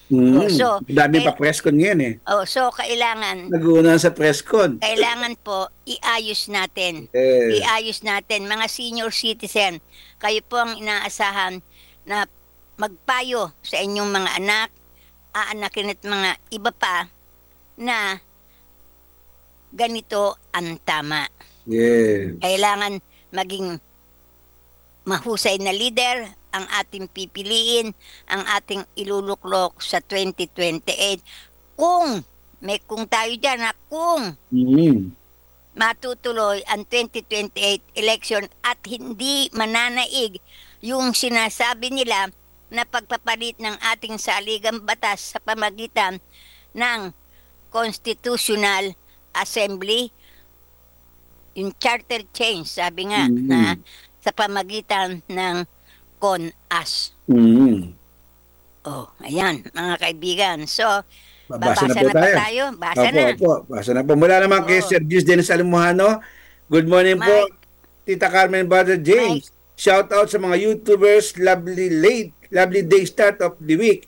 So, Dami pa presscon ngayon eh. kailangan Nag-uuna sa presscon. kailangan po iayos natin. Yes. Iayos natin. Mga senior citizen, kayo po ang inaasahan na magpayo sa inyong mga anak, aanakin at mga iba pa na ganito ang tama. Yes. Kailangan maging mahusay na leader ang ating pipiliin, ang ating iluluklok sa 2028. Kung tayo dyan na kung Mm. matutuloy ang 2028 election at hindi mananaig yung sinasabi nila na pagpapalit ng ating saligang batas sa pamagitan ng Constitutional Assembly, yung charter change, sabi nga na Mm. sa pamagitan ng CONAS. Mm. Ayan, mga kaibigan. So, Babasa na babasa po na ba tayo. tayo? Basa Opo, na. opo. Basa na po. Mula naman kay Oo. Sir Gis Dennis Almohano. Good morning po, Mike, Tita Carmen, Brother Mike, James. Shout out sa mga YouTubers. Lovely day start of the week.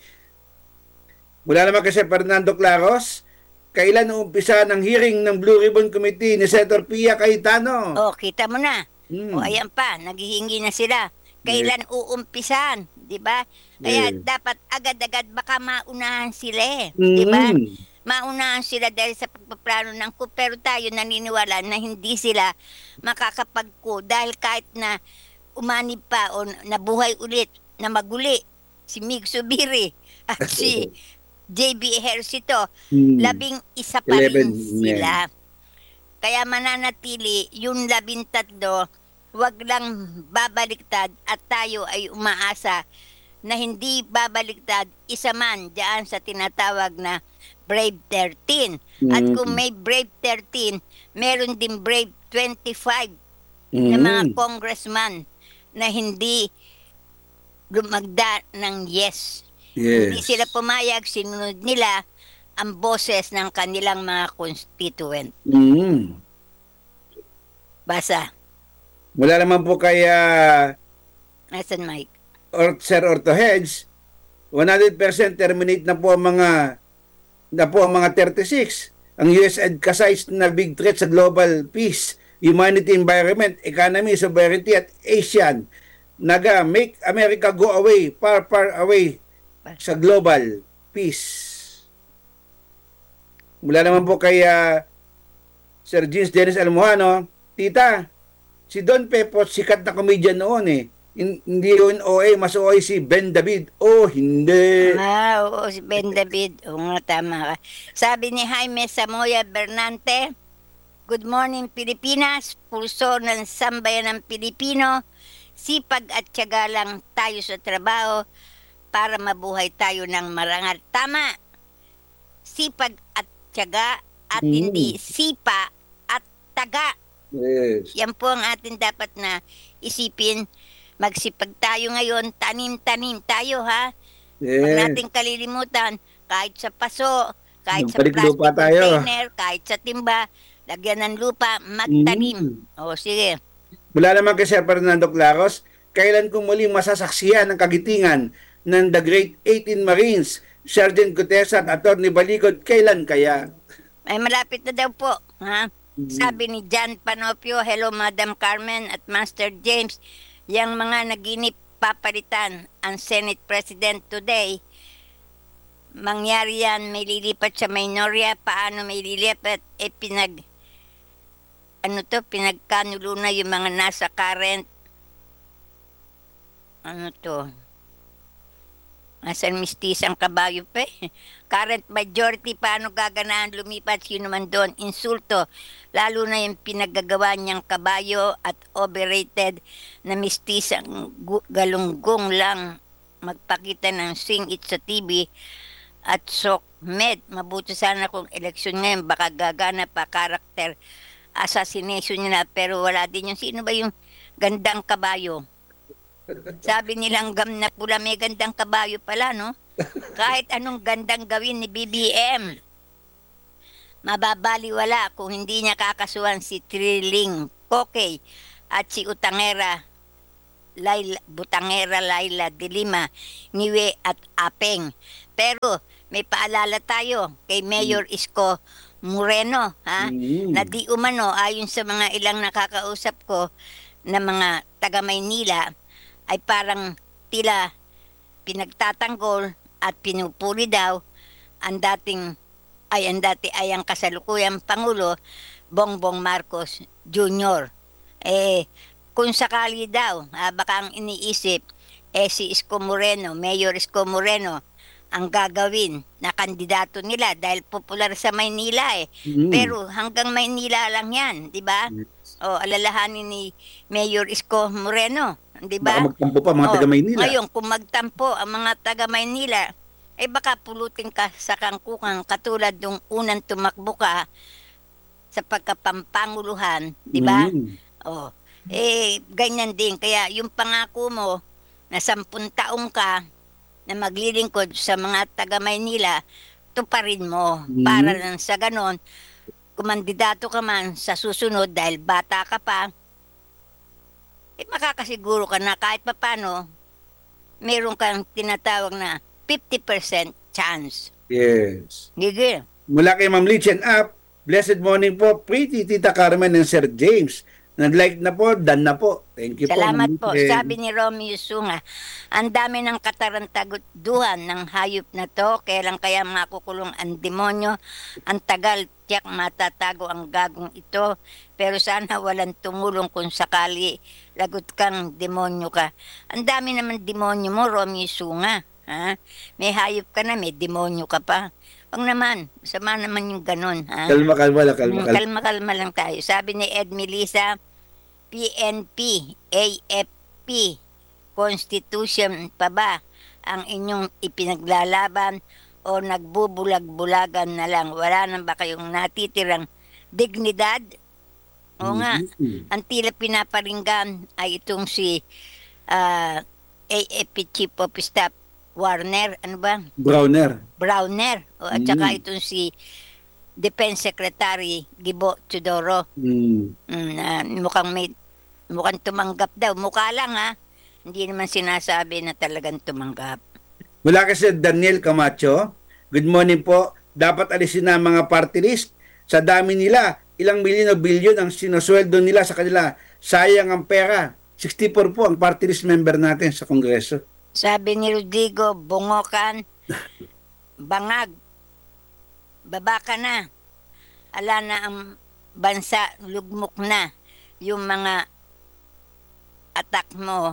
Mula naman kay Sir Fernando Claros. Kailan uumpisa ng hearing ng Blue Ribbon Committee ni Senator Pia Cayetano? kita mo na. Hmm. Ayan pa, naghihingi na sila. Yes. Kailan uumpisan, 'di ba? Kaya Yes. dapat agad-agad baka maunahan sila, 'di ba? Mm. Maunahan sila dahil sa pagpaplano ng coup, pero tayo naniniwala na hindi sila makakapag-coup dahil kahit na umanib pa o nabuhay ulit na maguli si Mig Subiri at si JB Ejercito, Mm. 11 pa rin 11 sila. Kaya mananatili yung 13, wag lang babaliktad at tayo ay umaasa na hindi babaliktad isa man diyan sa tinatawag na Brave 13. At kung may Brave 13, meron din Brave 25 na mga Mm. congressman na hindi lumagda ng yes. Hindi Yes. sila pumayag, sinunod nila ang boses ng kanilang mga constituent. Mm. Basa. Mula naman po kay Nasaan, Mike? Sir Orto Hedge, 100% terminate na po ang mga 36. Ang USAID kasais na big threat sa global peace, humanity, environment, economy, sovereignty at Asian. Naga, make America go away, far, far away sa global peace. Mula naman po kay Sir James Dennis Almohano, Tita, si Don Pepot, sikat na comedian noon eh. Hindi yun OA, mas OA si Ben David. Oh, hindi. Oo, si Ben David. Oo nga, tama ka. Sabi ni Jaime Samoya Bernante, Good morning, Pilipinas. Pulso ng sambayan ng Pilipino. Sipag at tiyaga lang tayo sa trabaho para mabuhay tayo ng marangal. Tama. Sipag at tiyaga at hindi sipa at taga. Yes. Yan po ang atin dapat na isipin. Magsipag tayo ngayon, tanim-tanim tayo ha. Huwag Yes. natin kalilimutan, kahit sa paso, kahit sa Balik plastic lupa tayo. container, kahit sa timba, lagyan ng lupa, magtanim. Sige. Mula naman kay Sir Fernando Claros, kailan kung muli masasaksihan ang kagitingan ng The Great 18 Marines, Sergeant Gutesa at Atty. Baligod, kailan kaya? Ay malapit na daw po. Ha? Sabi ni John Panopio, hello Madam Carmen at Master James, yang mga naginip papalitan ang Senate President today. Mangyari yan, may lilipat sa minorya, paano may lilipat? Pinagkanulo na yung mga nasa current, nasa mistisang kabayo pa eh. Current majority, paano gaganaan lumipat sino man doon? Insulto. Lalo na yung pinagagawa niyang kabayo at overrated na mistisang galunggong lang magpakita ng sing-it sa TV at sok med. Mabuti sana kung eleksyon ngayon, baka gagana pa karakter assassination nila, pero wala din yung sino ba yung gandang kabayo? Sabi nilang gam na pula, may gandang kabayo pala, no? Kahit anong gandang gawin ni BBM, mababaliwala kung hindi niya kakasuhan si Triling Kokey at si Butangera Laila de Lima, Niwe at Apeng. Pero may paalala tayo kay Mayor Isko Moreno, ha? Na di umano, ayon sa mga ilang nakakausap ko na mga taga Maynila, ay parang tila pinagtatanggol at pinupuri daw ang dati ay ang kasalukuyang Pangulo Bongbong Marcos Jr. Kung sakali daw, baka ang iniisip, si Isko Moreno, Mayor Isko Moreno, ang gagawin na kandidato nila dahil popular sa Maynila Pero hanggang Maynila lang yan, di ba? Alalahanin ni Mayor Isko Moreno, di ba? Baka magtampo pa mga taga Maynila. Ngayon, kung magtampo ang mga taga Maynila, baka pulutin ka sa kangkungan katulad nung unang tumakbo ka sa pagkapampanguluhan, di ba? Ganyan din. Kaya yung pangako mo na 10 taong ka na maglilingkod sa mga taga Maynila, tuparin mo. Para lang sa ganon, kumandidato ka man sa susunod dahil bata ka pa, makakasiguro ka na kahit papano, meron kang tinatawag na 50% chance. Yes. Gigi. Mula kay Ma'amLichen Up, blessed morning po, Pretty Tita Carmen and Sir James. Nag-like na po, done na po. Thank you Salamat po. po. Sabi ni Romeo Sunga, ang dami ng katarantaduhan ng hayop na to, kailan kaya makukulong ang demonyo? Ang tagal, tiyak matatago ang gagong ito, pero sana walang tumulong kung sakali lagot kang demonyo ka. Ang dami naman demonyo mo, Romeo Sunga. Ha? May hayop ka na, may demonyo ka pa. Huwag naman, sama naman yung ganun. Ha? Kalma lang. Kalma lang tayo. Sabi ni Ed Melissa, PNP, AFP, Constitution pa ba ang inyong ipinaglalaban o nagbubulag-bulagan na lang? Wala nang ba kayong natitirang dignidad? O nga, ang tila pinaparinggan ay itong si AFP Chief of Staff Warner, ano ba? Browner. At saka itong si Defense Secretary Gibo Teodoro. Mukhang tumanggap daw. Mukha lang ha. Hindi naman sinasabi na talagang tumanggap. Mula kasi Daniel Camacho, good morning po. Dapat alisin na ang mga party list. Sa dami nila, ilang milyon o bilyon ang sinusweldo nila sa kanila. Sayang ang pera. 64 po ang party list member natin sa Kongreso. Sabi ni Rodrigo, bungokan, bangag, baba ka na. Ala na ang bansa, lugmok na. Yung mga atak mo,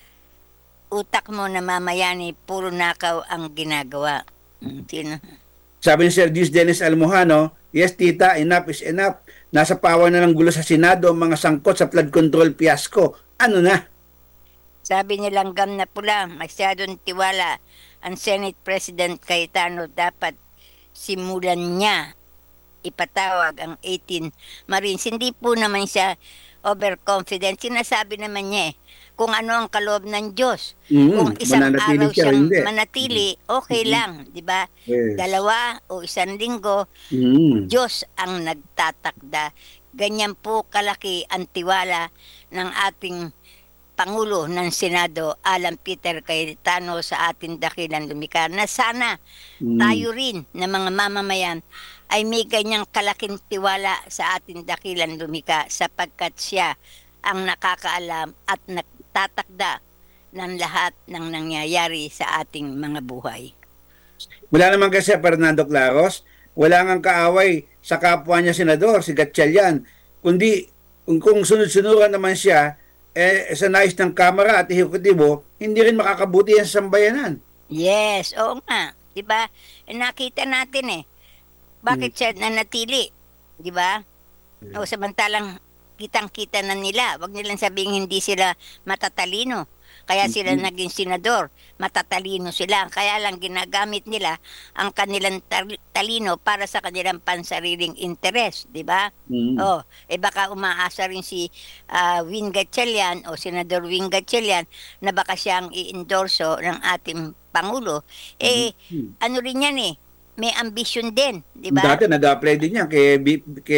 utak mo na mamayani, puro nakaw ang ginagawa. Sino? Sabi ni Sir Diz Dennis Almohano, yes tita, enough is enough. Nasa pawa na ng gulo sa Senado ang mga sangkot sa flood control fiasco. Ano na? Sabi ni Langgam na Pula, masyadong tiwala ang Senate President Cayetano, dapat simulan niya ipatawag ang 18 Marines. Hindi po naman siya overconfident. Sinasabi naman niya kung ano ang kaloob ng Diyos. Kung isang araw siyang manatili, okay lang, di ba? Yes. 2 o 1 linggo, Diyos ang nagtatakda. Ganyan po kalaki ang tiwala ng ating Pangulo ng Senado, Alan Peter Cayetano, sa ating dakilang lumikha, na sana tayo rin na mga mamamayan ay may ganyang kalaking tiwala sa ating dakilang lumikha, sapagkat siya ang nakakaalam at nagtatakda ng lahat ng nangyayari sa ating mga buhay. Wala naman kasi Fernando Claros, wala ngang kaaway sa kapwa niya senador, si Gatchalian, kundi kung sunod-sunuran naman siya, sa nais ng Kamara at Ehekutibo, hindi rin makakabuti yan sa sambayanan. Yes, oo nga. Diba? Nakita natin bakit siya nanatili. Diba? O samantalang kitang-kita na nila. Huwag nilang sabihin hindi sila matatalino. Kaya sila naging senador. Matatalino sila. Kaya lang ginagamit nila ang kanilang talino para sa kanilang pansariling interes. Diba? Baka umaasa rin si Win Gatchalian o Senador Win Gatchalian na baka siyang i-endorso ng ating Pangulo. Ano rin yan may ambisyon din, di ba? Dati nag-apply din yan kay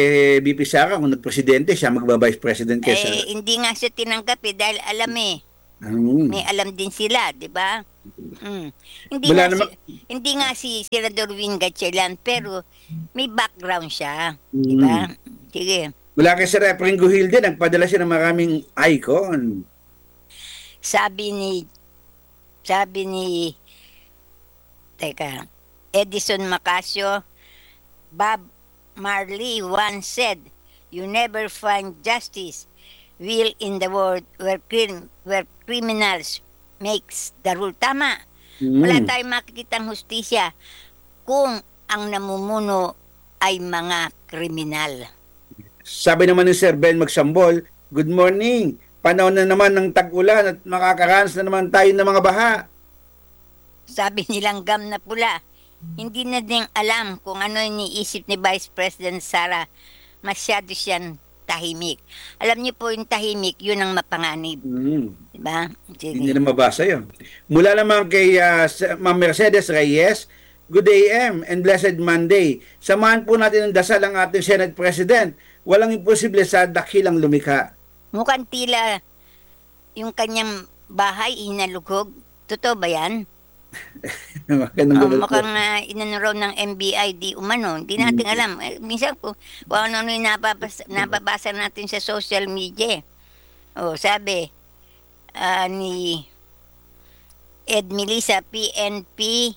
BP Sara kung nagpresidente siya, magba-vice president kaysa. Hindi nga siya tinanggap dahil alam May Mm. alam din sila, 'di ba? Mm. Hindi Wala nga si naman. hindi nga si Senador Win Gatchalian pero may background siya, 'di ba? Mm. Sige. Mula kay Sir Efrain Guhilde, nagpadala siya ng maraming icon. Sabi ni sabi ni teka, Edison Macasio, Bob Marley once said, "You never find justice will in the world where criminals makes the rule." Tama. Wala Mm. tayong makikitang hustisya kung ang namumuno ay mga kriminal. Sabi naman ni Sir Ben Magsambol, good morning. Panahon na naman ng tag-ulan at makakaranas na naman tayo ng mga baha. Sabi nilang gam na pula, hindi na din alam kung ano iniisip ni Vice President Sara. Masyado siyang tahimik. Alam niyo po yung tahimik, yun ang mapanganib. Mm. Diba? Hindi Sige. na mabasa yun. Mula naman kay Ma'am Mercedes Reyes, good AM and blessed Monday. Samahan po natin ng dasal ang ating Senate President. Walang imposible sa dakilang lumikha. Mukhang tila yung kanyang bahay inalugog. Totoo ba yan? Ganun ganun po. Mukhang inano raw ng NBI di umano. Hindi natin Mm. alam. Minsan po, kung ano yung nababasa natin sa social media. Sabi ni Ed Melissa, PNP,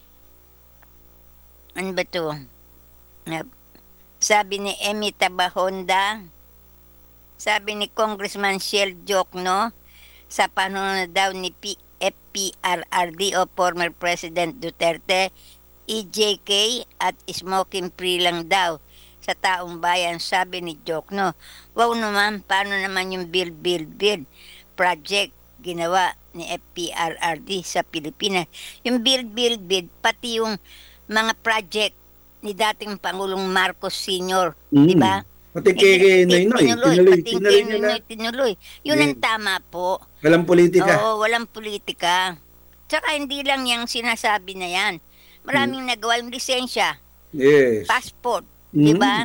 ano ba to? Ah, Sabi ni Emmy Tabahonda, sabi ni Congressman Shell Jokno, sa panahon na daw ni FPRRD o former President Duterte, EJK at smoking free lang daw sa taong bayan, sabi ni Jokno. Wow naman, paano naman yung build project ginawa ni FPRRD sa Pilipinas? Yung build, pati yung mga project ni dating Pangulong Marcos Sr., di Mm. ba? Pati kay Noynoy. Pati Tinuloy kay nila. Noynoy, tinuloy. Yun ang tama po. Walang politika. Oo, walang politika. Tsaka hindi lang yung sinasabi na yan. Maraming nagawa yung lisensya, Yes. passport, di ba?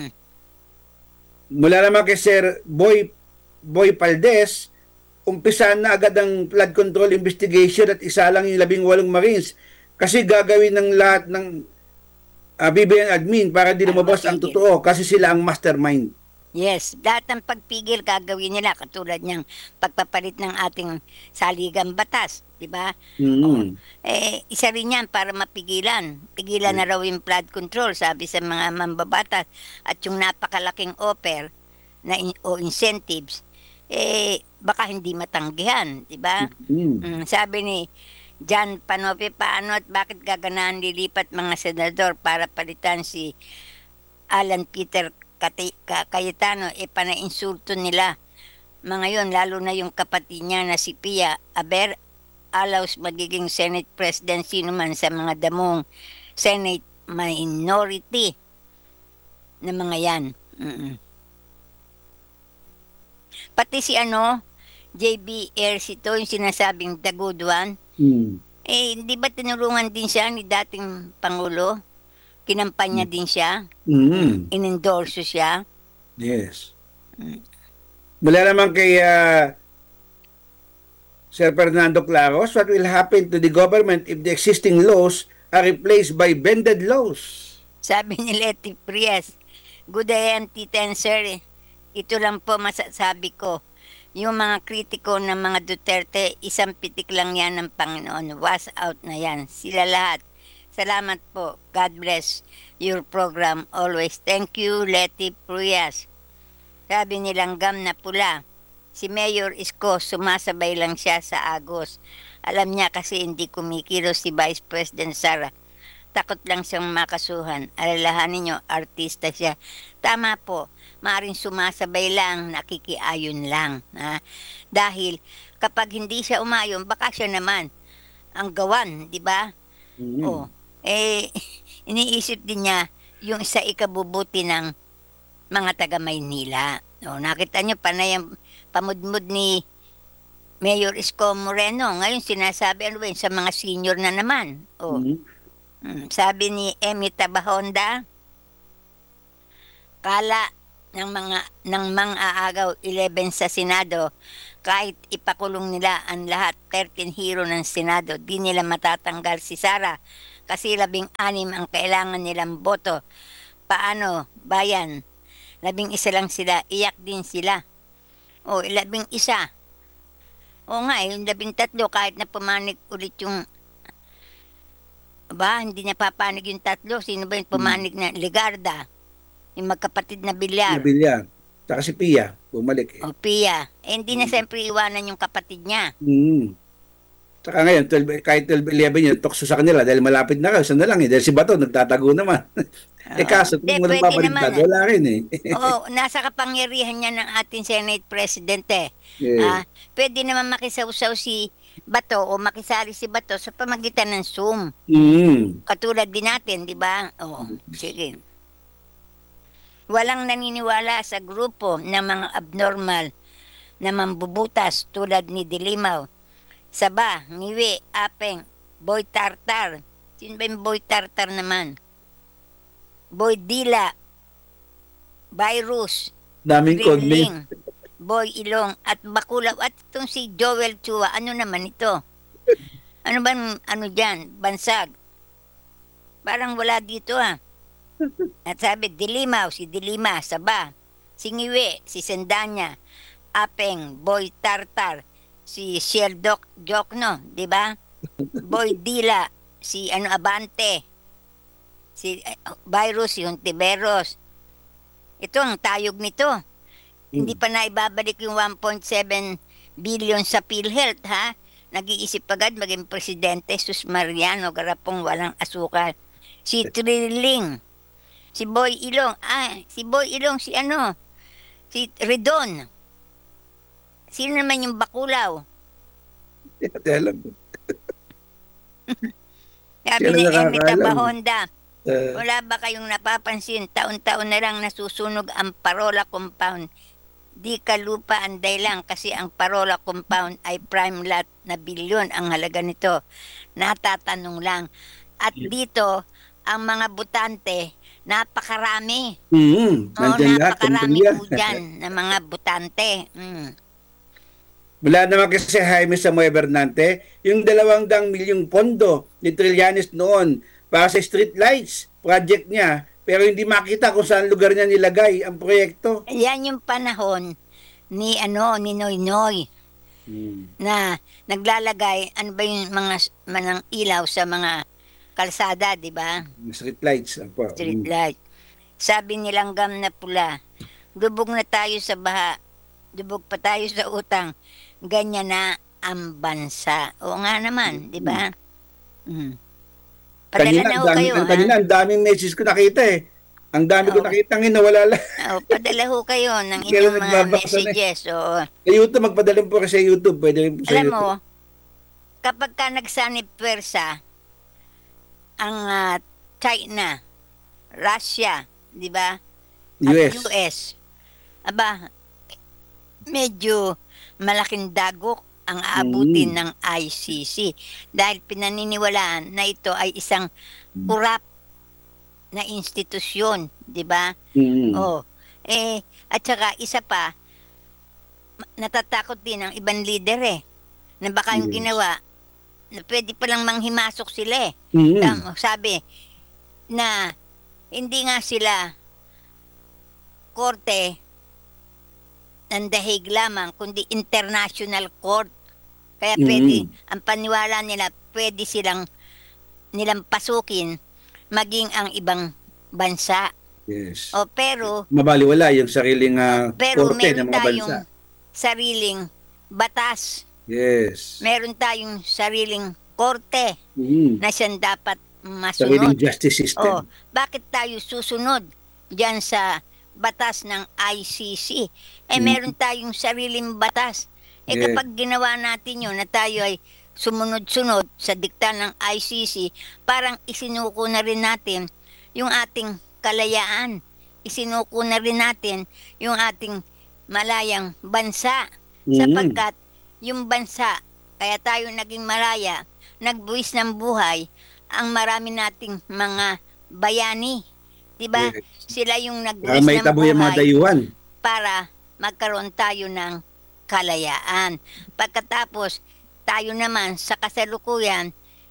Mula naman kay Sir Boy Paldes, umpisahan na agad ang flood control investigation at isa lang yung 18 Marines kasi gagawin ng lahat ng BBN admin para di lumabas ang Matigil. totoo kasi sila ang mastermind. Yes, lahat ng pagpigil gagawin nila katulad ng pagpapalit ng ating saligang batas, di ba? Mm. Isa rin yan para mapigilan. Pigilan na raw yung flood control, sabi sa mga mambabatas. At yung napakalaking offer o incentives, baka hindi matanggihan, di ba? Sabi ni John Panope, paano at bakit gaganahan lilipat mga senador para palitan si Alan Peter Cayetano? Panainsulto nila mga yon, lalo na yung kapatid niya na si Pia Aber allows magiging Senate President sino man sa mga damong Senate minority na mga yan. Pati si JB Ercito, yung sinasabing the good one, di ba tinulungan din siya ni dating Pangulo? Kinampanya din siya? Inendorso siya? Yes. Mula naman kay Sir Fernando Claros, what will happen to the government if the existing laws are replaced by bended laws? Sabi ni Letty Prias, good day, Titen Sir. Ito lang po masasabi ko. Yung mga kritiko ng mga Duterte, isang pitik lang yan ng Panginoon. Was out na yan. Sila lahat. Salamat po. God bless your program always. Thank you, Letty Prias. Sabi nilang gam na pula. Si Mayor Isko, sumasabay lang siya sa Agos. Alam niya kasi hindi kumikilos si Vice President Sara. Takot lang siyang makasuhan. Alalahanin niyo, artista siya. Tama po. Maaring sumasabay lang, nakikiayon lang. Dahil kapag hindi siya umayon, baka siya naman ang gawan, di ba? Iniisip din niya yung sa ikabubuti ng mga taga Maynila. Nakita niyo panay ang pamudmud ni Mayor Isko Moreno. Ngayon sinasabi ano ba yun, sa mga senior na naman. Sabi ni Emmy Tabahonda, kala ng mang-aagaw 11 sa Senado, kahit ipakulong nila ang lahat 13 hero ng Senado, di nila matatanggal si Sara kasi 16 ang kailangan nilang boto. Paano, bayan? 11 lang sila, iyak din sila. O, 11. O nga, yung 13, kahit na pumanig ulit yung, hindi na papanig yung 3. Sino ba yung pumanig na Ligarda? Yung magkapatid na Bilyar. Nabilya. Saka si Pia, bumalik eh. O Pia. Hindi na siyempre iwanan yung kapatid niya. Mm. Saka ngayon, 12, kahit 12-11 yun, tukso sa kanila dahil malapit na kayo. Saan na lang eh. Dahil si Bato, nagtatago naman. Kaso, kung Hindi, walang pwede papalitan, naman. wala rin eh. Oo, nasa kapangyarihan niya ng ating Senate President eh. Yeah. Pwede naman makisawsaw si Bato o makisali si Bato sa pamagitan ng Zoom. Mm. Katulad din natin, di ba? Oo, sige. Walang naniniwala sa grupo ng mga abnormal na mambubutas tulad ni Dilimaw. Saba, Ngiwi, Apeng, Boy Tartar. Sino ba yung Boy Tartar naman? Boy Dila, Virus, Daming code Ringling, name. Boy Ilong, at Bakulaw. At itong si Joel Chua, ano naman ito? Ano ba, dyan? Bansag. Parang wala dito At sabi, Dilimaw, si Dilima, Saba. Si Ngiwi, si Sendanya. Apeng, Boy Tartar. Si Sheldok Jokno, di ba? Boy Dila, si Abante. Si Virus, yung Tiberos. Ito ang tayog nito. Hindi pa na ibabalik yung 1.7 billion sa PhilHealth, ha? Nag-iisip agad maging presidente, Sus Mariano, garapong walang asukal. Si Trilling, si Boy Ilong, si Redon. Sino naman yung Bakulaw? Hindi alam. Sabi Sino ni Emita nakakaalam? Bahonda, Uh, wala ba kayong napapansin, taon-taon na lang nasusunog ang Parola Compound. Di kalupa ang dahilan kasi ang Parola Compound ay prime lot na bilyon ang halaga nito. Natatanong lang. At dito, ang mga butante, napakarami. Nandyan lahat. Napakarami Kumpanya. po dyan na mga butante. Wala naman kasi si Jaime Samuel Bernante, yung 200 milyong pondo ni Trillanes noon para sa street lights project niya, pero hindi makita kung saan lugar niya nilagay ang proyekto. Yan yung panahon ni Noy Noy na naglalagay ano ba yung mga manang ilaw sa mga kalsada, di ba? Street lights. Apo. Street light. Sabi nilang gam na pula, lubog na tayo sa baha, lubog pa tayo sa utang, ganyan na ang bansa. Oo nga naman, di ba? Padala na ho kayo, Kanina, ang daming messages ko nakita eh. Ang dami ko Oo. nakita ng nawala lang. Padala ho kayo ng Kaya inyong mga nagbabasa na eh. messages. Oo. Sa YouTube, magpadala po kasi sa YouTube. Pwede rin po sa Alam YouTube. mo, kapag ka nagsanib pwersa ang China, Russia, di ba? At US. US, aba, medyo malaking dagok ang aabutin ng ICC dahil pinaniniwalaan na ito ay isang kurap na institusyon, di ba? At saka isa pa, natatakot din ang ibang leader na baka yung Yes. ginawa na pwede palang manghimasok sila sabi na hindi nga sila korte ng dahig lamang, kundi international court. Kaya pwede, ang paniwala nila, pwede nilang pasukin maging ang ibang bansa. Yes. Pero Mabaliwala yung sariling korte meron ng mga tayong bansa. sariling batas. Yes. Meron tayong sariling korte na siyang dapat masunod. Sariling justice system. Bakit tayo susunod diyan sa batas ng ICC? Meron tayong sariling batas. Kapag ginawa natin yun na tayo ay sumunod-sunod sa dikta ng ICC, parang isinuko na rin natin yung ating kalayaan. Isinuko na rin natin yung ating malayang bansa. Sapagkat yung bansa, kaya tayo naging malaya, nagbuwis ng buhay, ang marami nating mga bayani 'Di ba? Yes. Sila yung Para nag-risk may ng tabo yung mga buhay dayuhan. para magkaroon tayo ng kalayaan. Pagkatapos, tayo naman sa kasalukuyan,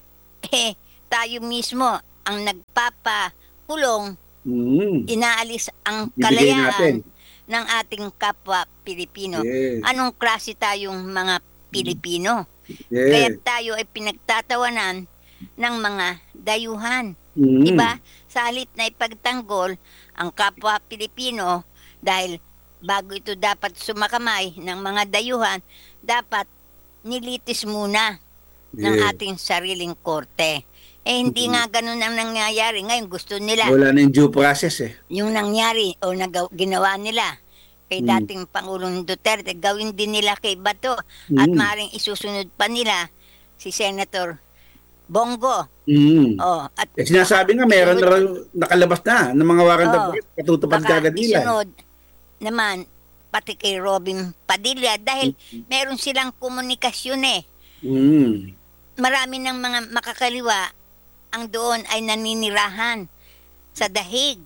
tayo mismo ang nagpapakulong, Mm. inaalis ang Bibigay natin. kalayaan ng ating kapwa Pilipino. Yes. Anong klase tayong mga Pilipino? Kaya Yes. tayo ay pinagtatawanan ng mga dayuhan. Mm. Iba, sa halip na ipagtanggol ang kapwa Pilipino dahil bago ito dapat sumakamay ng mga dayuhan, dapat nilitis muna ng Yes. ating sariling korte. Hindi nga ganun ang nangyayari. Ngayon gusto nila Wala na yung due process eh. yung nangyari o ginawa nila kay Mm. dating Pangulong Duterte, gawin din nila kay Bato at Mm. maaaring isusunod pa nila si Senator Bongo. Mm. Oh, at Sinasabi nga meron na raw nakalabas na ng mga warrant of Oo. arrest. Patutupad baka kagad nila. isunod naman pati kay Robin Padilla dahil meron silang komunikasyon eh. Mm. Marami ng mga makakaliwa ang doon ay naninirahan sa dahig.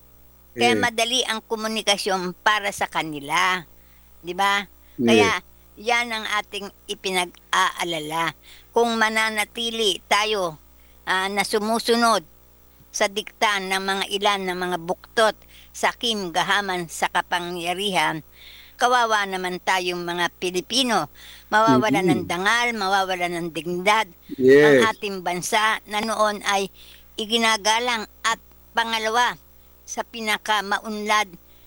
Kaya Eh, madali ang komunikasyon para sa kanila. 'Di ba? eh, Kaya yan ang ating ipinag-aalala. Kung mananatili tayo na sumusunod sa dikta ng mga ilan ng mga buktot sa gahaman sa kapangyarihan, kawawa naman tayong mga Pilipino. Mawawala ng dangal, mawawala ng dignidad ang yes. ating bansa na noon ay iginagalang at pangalawa sa pinakamaunlad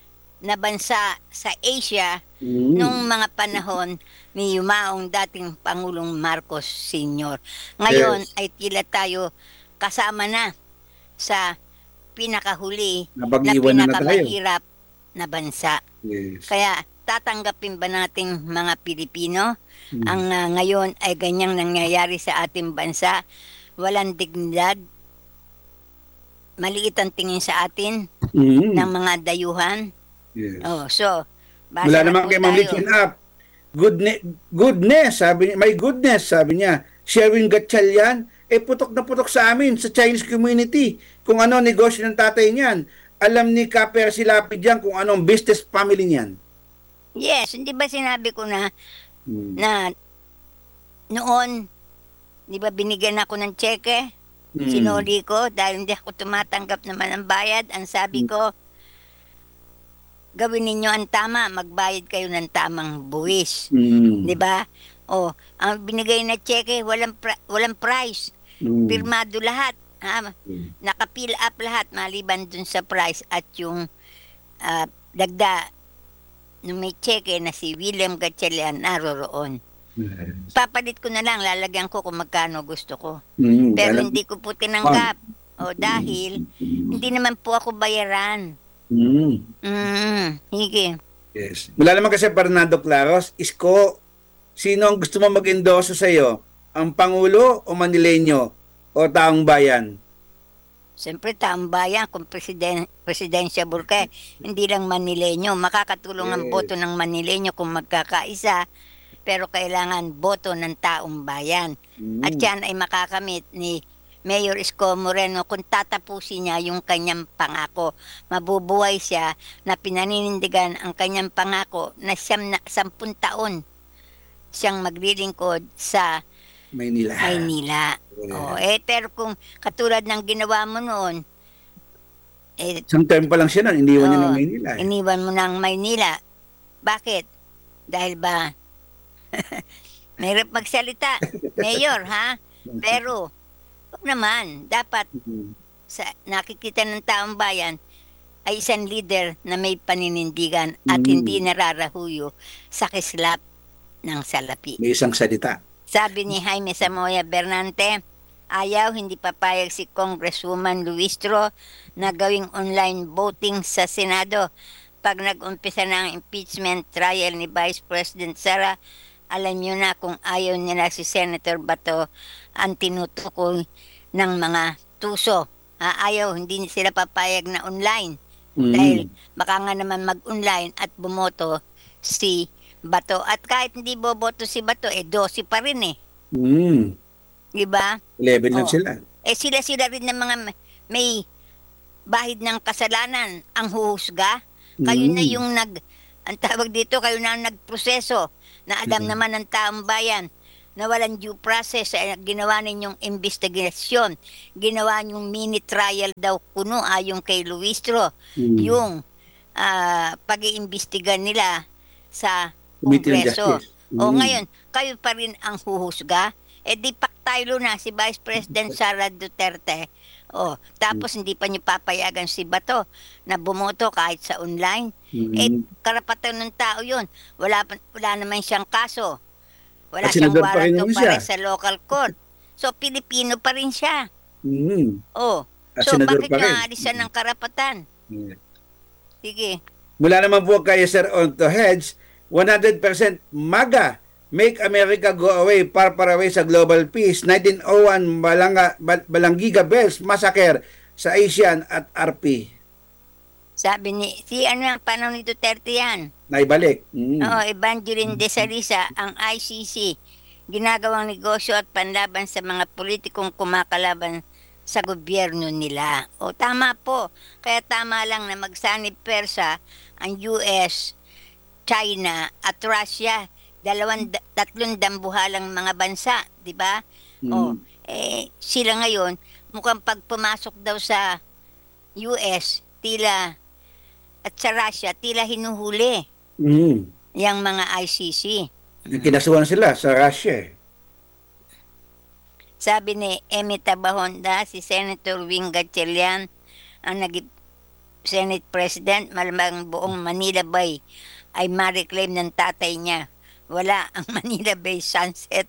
na bansa sa Asia Mm. nung mga panahon ni yumaong dating Pangulong Marcos Sr. Ngayon Yes. ay tila tayo kasama na sa pinakahuli na Napag-iwan na tayo. pinakamahirap na bansa. Yes. Kaya tatanggapin ba nating mga Pilipino Mm. ang ngayon ay ganyang nangyayari sa ating bansa? Walang dignidad, maliit ang tingin sa atin Mm. ng mga dayuhan. Yes. Oh, so, basa Wala na naman po kay Ma'am tayo. Litchin up. Goodness, sabi niya, my goodness, sabi niya. Sherwin Gatchalian, putok na putok sa amin, sa Chinese community. Kung ano negosyo ng tatay niyan. Alam ni Kaper Silapid yan kung anong business family niyan. Yes, hindi ba sinabi ko na Mm. na noon, di ba binigyan ako ng tseke? Mm. Sinuli ko dahil hindi ako tumatanggap naman ng bayad. Ang sabi ko, gawin ninyo ang tama, magbayad kayo ng tamang buwis. Mm. Di ba? O, ang binigay na tseke, walang price. Mm. Pirmado lahat. Ha? Mm. Naka-fill up lahat maliban dun sa price at yung dagda nung may tseke na si William Gatchalian naroroon. Yes. Papalit ko na lang, lalagyan ko kung magkano gusto ko. Mm. Pero Alam- hindi ko po tinanggap. O dahil hindi naman po ako bayaran. Mm. Hige. Yes. Wala naman kasi Fernando Claros, Isko, sino ang gusto mo mag-endorso sa iyo? Ang Pangulo o Manileño o taong bayan? Siyempre, taong bayan, kung presidentiable ka, hindi lang Manileño. Makakatulong ang Yes. boto ng Manileño kung magkakaisa, pero kailangan boto ng taong bayan. At yan ay makakamit ni Mayor Isko Moreno kung tatapusin niya yung kanyang pangako. Mabubuhay siya na pinaninindigan ang kanyang pangako na 10 taon siyang maglilingkod sa Maynila. Maynila. Pero kung katulad ng ginawa mo noon, Isang term pa lang siya nun, iniwan niya ng Oo. Maynila. iniwan mo ng Maynila. Bakit? Dahil ba mahirap magsalita, Mayor, ha? Pero, wag naman, dapat Mm. sa nakikita ng taong bayan ay isang leader na may paninindigan at Mm. hindi nararahuyo sa kislap ng salapi. May isang salita. Sabi ni Jaime Samoya Bernante, ayaw hindi papayag si Congresswoman Luistro na gawing online voting sa Senado. Pag nag-umpisa na ang impeachment trial ni Vice President Sara, alam niyo na kung ayaw nila si Senator Bato ang tinutukoy ng mga tuso. Ayaw, hindi sila papayag na online. Dahil baka nga naman mag-online at bumoto si Bato. At kahit hindi boboto si Bato, 12 pa rin eh. Mm. Di ba? 11 lang Oh. sila. Sila-sila rin ng mga may bahid ng kasalanan ang huhusga. Kayo na yung ang tawag dito, kayo na ang nagproseso na alam naman ng taong bayan na walang due process, ginawa ninyong investigasyon, ginawa ninyong mini trial daw kuno ayon kay Luistro, yung pag-iimbestiga nila sa Committee on Kongreso. Justice. O ngayon, kayo pa rin ang huhusga. Eh di paktaylo na si Vice President Sara Duterte. O, tapos hindi pa niyo papayagan si Bato na bumoto kahit sa online. Eh, karapatan ng tao yun. Wala naman siyang kaso. Wala At siyang senador pa rin warrant of naman siya. arrest sa local court. So, Pilipino pa rin siya. Mm. Oh. At So, senador bakit pa rin. niya alisan ng karapatan? Sige. Mula naman po kay Sir Onto Hedge, 100% MAGA, Make America Go Away, para away sa global peace. 1901, Balangiga Bells Massacre sa Asian at RP. Sabi ni, ang panahon ni Duterte yan. Naibalik. Oo, Evangeline de Salisa, ang ICC, ginagawang negosyo at panlaban sa mga politikong kumakalaban sa gobyerno nila. O tama po, kaya tama lang na magsanib persa ang US, China at Russia, tatlong dambuhalang mga bansa, di ba? O, sila ngayon, mukhang pag pumasok daw sa US, at sa Russia, tila hinuhuli yung mga ICC. Kinasuhan sila sa Russia. Sabi ni Emi Tabahonda, si Senator Wing Gatchalian, ang naging Senate President, malamang buong Manila Bay ay ma-reclaim ng tatay niya. Wala ang Manila Bay Sunset.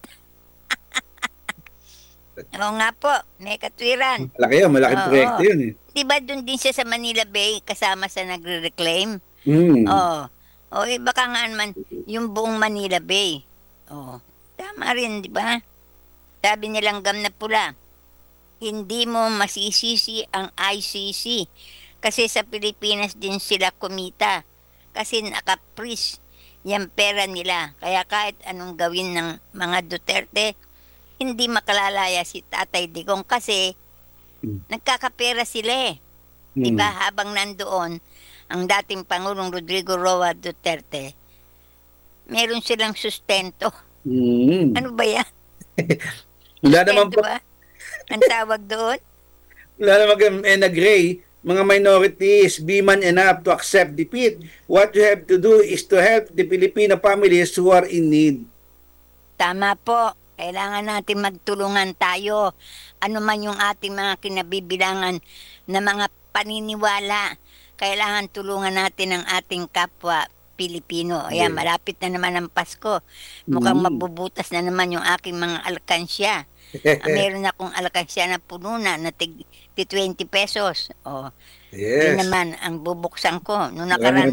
Oo nga po, may katwiran. Malaki yun, malaking proyekto yun eh. Diba doon din siya sa Manila Bay kasama sa nagre-reclaim? Oo. O baka nga naman yung buong Manila Bay. Oo. Tama rin, di ba? Sabi nilang gam na pula, hindi mo masisisi ang ICC kasi sa Pilipinas din sila kumita kasi nakapris yung pera nila. Kaya kahit anong gawin ng mga Duterte, hindi makalalaya si Tatay Digong kasi nagkakapera sila eh. Diba? Habang nandoon ang dating Pangulong Rodrigo Roa Duterte, meron silang sustento. Ano ba yan? Wala naman po. Ba? Ang tawag doon? Wala naman Gray, mga minorities, be man enough to accept defeat. What you have to do is to help the Filipino families who are in need. Tama po. Kailangan natin magtulungan tayo. Ano man yung ating mga kinabibilangan na mga paniniwala, kailangan tulungan natin ang ating kapwa Pilipino. Ayan, malapit na naman ang Pasko. Mukhang mabubutas na naman yung aking mga alkansya. Meron akong alkansya na puno na 20 pesos. O, yun naman ang bubuksan ko. Noong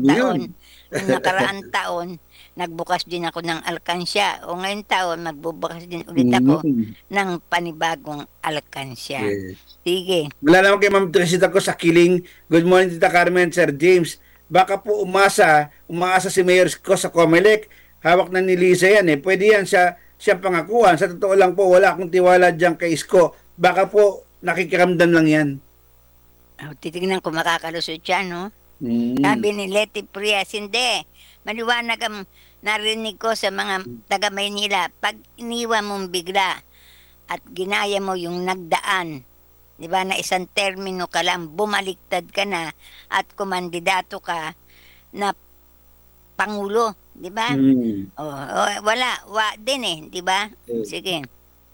nakaraang taon, nagbukas din ako ng alkansya. O ngayon taon, magbubukas din ulit ako ng panibagong alkansya. Sige. Wala naman kay Ma'am Trisita ko sa Kiling. Good morning, Tita Carmen, Sir James. Baka po umaasa si Mayor ko sa Comelec. Hawak na ni Lisa yan eh. Pwede yan siyang pangakuan. Sa totoo lang po, wala akong tiwala dyan kay Isko. Baka po nakikiramdam lang yan. Titignan ko makakalusot siya, no? Sabi ni Leti Prias, hindi. Maliwanag ang narinig ko sa mga taga Maynila. Pag iniwan mong bigla at ginaya mo yung nagdaan, di ba, na isang termino ka lang, bumaliktad ka na at kumandidato ka na Pangulo, di ba? Wala din eh, di ba? Sige.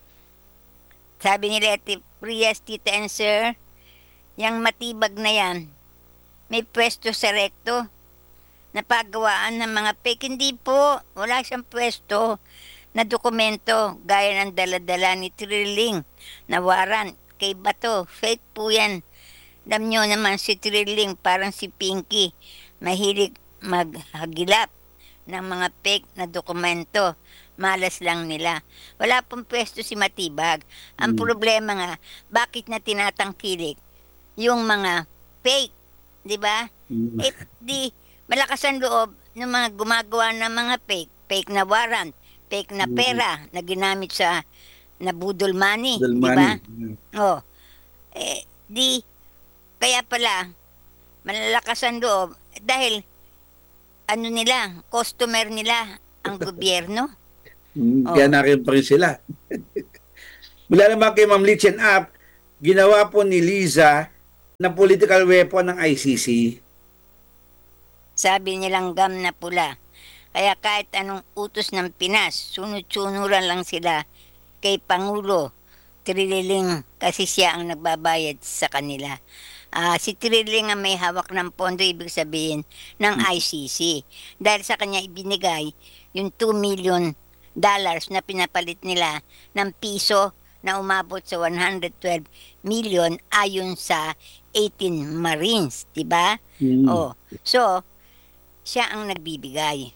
Sabi ni Leti Prias, Tita and Sir, yung matibag na yan, may pwesto sa rekto na paggawaan ng mga fake. Hindi po, wala siyang pwesto na dokumento gaya ng daladala ni Trilling na warrant kay Bato. Fake po yan. Alam nyo naman si Trilling parang si Pinky, mahilig maghagilap ng mga fake na dokumento. Malas lang nila. Wala pong pwesto si Matibag. Ang problema nga, bakit na tinatangkilik yung mga fake, di ba? Di malakas ang loob ng mga gumagawa ng mga fake na warrant, fake na pera na ginamit sa nabudol money, di ba? Di Kaya pala, malalakas ang loob dahil ano nila, customer nila ang gobyerno. Kaya Oh. nakin pa rin sila. Mula naman kay Ma'am Litchen Up, ginawa po ni Liza na political weapon ng ICC. Sabi nilang gam na pula. Kaya kahit anong utos ng Pinas, sunod-sunuran lang sila kay Pangulo Trililing kasi siya ang nagbabayad sa kanila. Si Trililing ang may hawak ng pondo, ibig sabihin, ng ICC. Dahil sa kanya ibinigay yung $2 million na pinapalit nila ng piso na umabot sa 112 million ayon sa 18 Marines, di ba? Oh, so siya ang nagbibigay.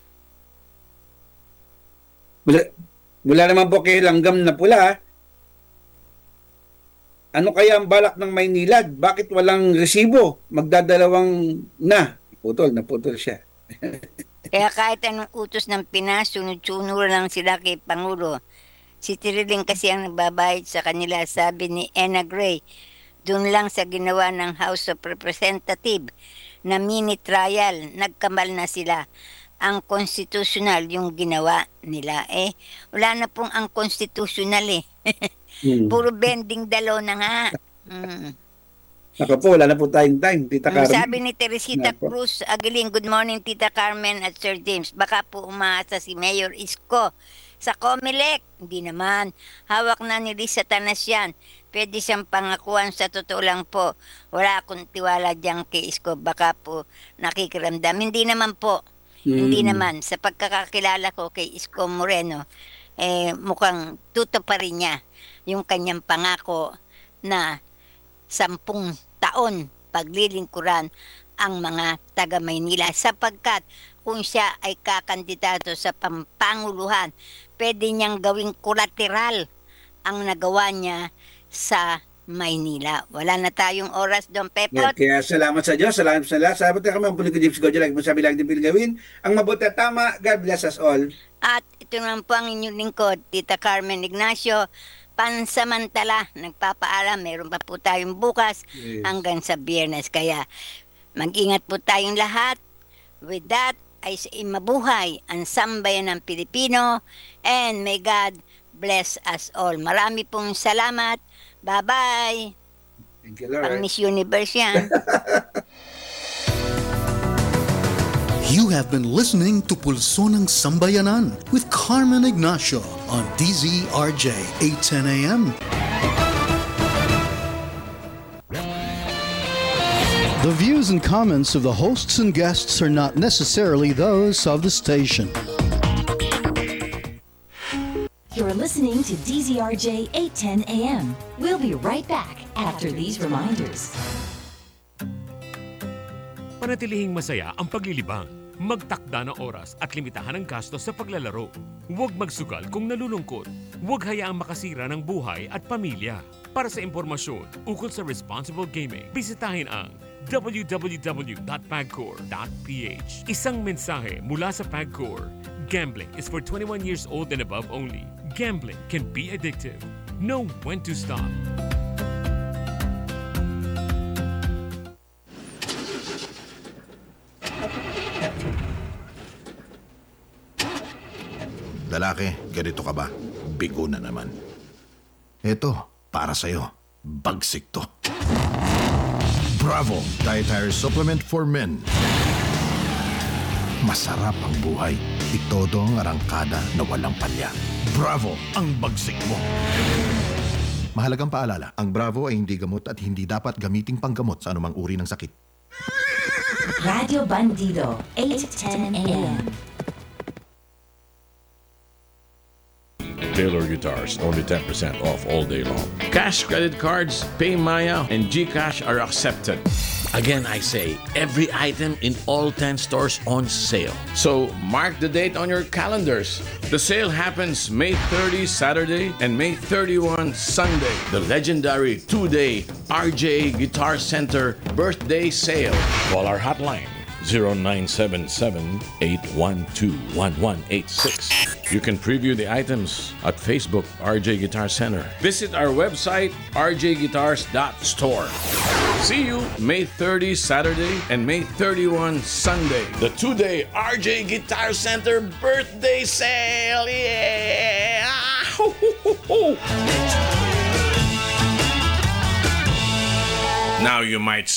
Mula naman po kay Langgam na Pula, ano kaya ang balak ng Maynilad? Bakit walang resibo? Magdadalawang naputol siya. Kaya kahit anong utos ng Pinas, sunod-sunod lang sila kay Pangulo. Si Tiriling kasi ang nagbabayad sa kanila, sabi ni Ena Gray. Doon lang sa ginawa ng House of Representatives na mini trial, nagkamal na sila. Ang constitutional yung ginawa nila. Wala na pong ang constitutional Puro bending dalaw na nga. Ako po, wala na po tayong time, Tita Carmen. Sabi ni Teresita Cruz Aguiling, good morning Tita Carmen at Sir James. Baka po umaasa si Mayor Isko sa Comelec. Hindi naman. Hawak na ni Lisa Tanas yan. Pwede siyang pangakuan, sa totoo lang po. Wala akong tiwala dyan kay Isko. Baka po nakikiramdam. Hindi naman po. Hindi naman. Sa pagkakakilala ko kay Isko Moreno, mukhang tutuparin niya yung kanyang pangako na 10 taon paglilingkuran ang mga taga Maynila, sapagkat kung siya ay kakandidato sa pampanguluhan, pwede niyang gawing kolateral ang nagawa niya sa Maynila. Wala na tayong oras, Don Pepot. Kaya salamat sa Diyos, salamat sa lahat. Salamat na kami ang Political James Godja. Like mo sabi lang din gawin. Ang mabuti at tama, God bless us all. At ito naman po ang inyong lingkod, Tita Carmen Ignacio. Pansamantala, nagpapaalam, meron pa po tayong bukas hanggang sa Biyernes. Kaya mag-ingat po tayong lahat. With that, ay mabuhay ang sambayan ng Pilipino, and may God bless us all. Marami pong salamat. Bye-bye. Thank you, Lord. Pang Miss Universe yan. You have been listening to Pulso ng Sambayanan with Carmen Ignacio on DZRJ 810 AM. The views and comments of the hosts and guests are not necessarily those of the station. You're listening to DZRJ 810 AM. We'll be right back after these reminders. Panatilihing masaya ang paglilibang. Magtakda ng oras at limitahan ang gastos sa paglalaro. Huwag magsugal kung nalulungkot. Huwag hayaang makasira ng buhay at pamilya. Para sa impormasyon ukol sa responsible gaming, bisitahin ang www.pagcor.ph. Isang mensahe mula sa Pagcor. Gambling is for 21 years old and above only. Gambling can be addictive. Know when to stop. Lalaki, ganito ka ba? Bigo na naman. Ito, para sa'yo. Bagsik to. Bravo! Dietary Supplement for Men. Masarap ang buhay. Itodo ang arangkada na walang palya. Bravo! Ang bagsik mo. Mahalagang paalala, ang Bravo ay hindi gamot at hindi dapat gamiting panggamot sa anumang uri ng sakit. Radio Bandido, 810 AM. Taylor Guitars, only 10% off all day long. Cash, credit cards, PayMaya, and GCash are accepted. Again, I say, every item in all 10 stores on sale. So, mark the date on your calendars. The sale happens May 30, Saturday, and May 31, Sunday. The legendary 2-day RJ Guitar Center birthday sale. Call our hotline, 0977-812-1186. You can preview the items at Facebook RJ Guitar Center. Visit our website rjguitars.store. See you May 30 Saturday and May 31 Sunday. The 2-day RJ Guitar Center birthday sale. Yeah! Ho, ho, ho, ho. Now you might